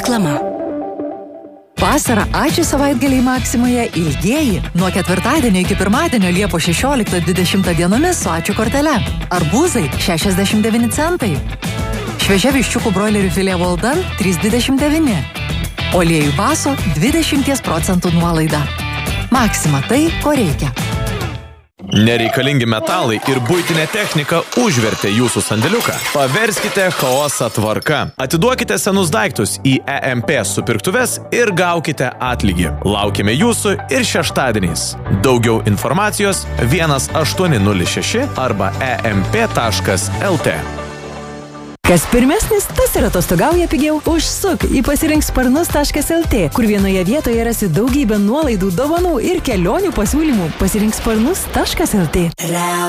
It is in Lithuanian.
Reklama. Vasarą ačiū savaitgaliai Maksimoje ilgieji. Nuo ketvirtadienio iki pirmadienio Liepos 16-20 dienomis su ačiū kortele. Arbūzai 69 centai. Šviežia viščiukų broilerių filė Walden 3,29. Oliejų baso 20% nuolaida. Maksima tai, ko reikia. Nereikalingi metalai ir buitinė technika užvertė jūsų sandėliuką. Paverskite chaosą tvarka. Atiduokite senus daiktus į EMP supirktuves ir gaukite atlygį. Laukime jūsų ir šeštadieniais. Daugiau informacijos 1806 arba emp.lt. Kas pirmesnis, tas ir atostogauja pigiau. Užsuk į pasirinksparnus.lt, kur vienoje vietoje rasi daugybę nuolaidų, dovanų ir kelionių pasiūlymų. Pasirinksparnus.lt.